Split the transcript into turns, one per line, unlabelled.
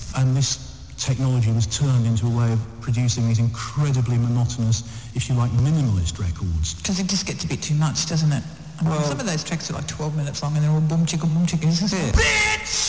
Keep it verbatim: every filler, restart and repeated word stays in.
and this technology was turned into a way of producing these incredibly monotonous, if you like, minimalist records.
Because it just gets a bit too much, doesn't it? I mean,
Well-
some of those tracks are like twelve minutes long and they're all boom chicka boom chicka. It's just
Yeah.
bitch!